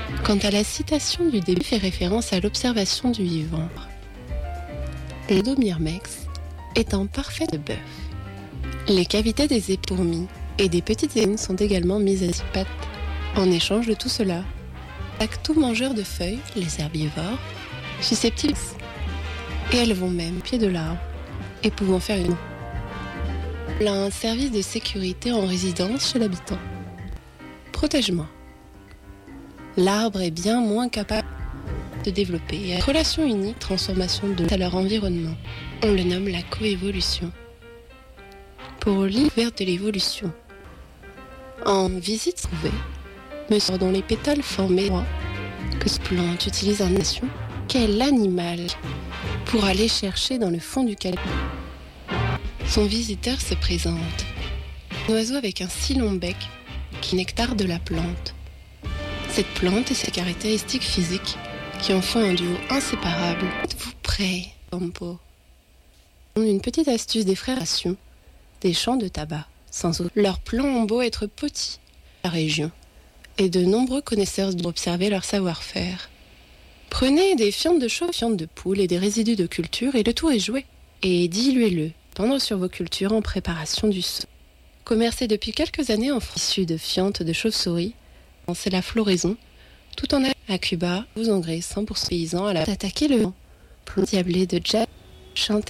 Quant à la citation du début fait référence à l'observation du vivant. L'Endomyrmex est un parfait bœuf. Les cavités des épourmies et des petites aines sont également mises à 6 pattes. En échange de tout cela, chaque tout mangeur de feuilles, les herbivores, susceptibles, et elles vont même au pied de l'arbre et pouvant faire une. Il a un service de sécurité en résidence chez l'habitant. Protège-moi. L'arbre est bien moins capable de développer une relation unique, transformation de leur environnement. On le nomme la coévolution. Pour l'hiver de l'évolution, en visite trouvée, monsieur dont les pétales formaient que ce plante utilise en nation, quel animal pour aller chercher dans le fond du calme. Son visiteur se présente. Un oiseau avec un si long bec qui nectare de la plante. Cette plante et ses caractéristiques physiques qui en font un duo inséparable. Êtes-vous prêts, Pompo? Une petite astuce des frères Ration, des champs de tabac, sans autre. Leurs plants ont beau être petits, la région, et de nombreux connaisseurs ont observé leur savoir-faire. Prenez des fientes de chaux, fientes de poule et des résidus de culture et le tout est joué. Et diluez-le, pendant sur vos cultures en préparation du sol. Commercé depuis quelques années en France, issu de fientes de chauve-souris, c'est la floraison, tout en à Cuba, vous engrais 100% paysans à la attaquer le vent. Plomb diablé de jazz, chanté.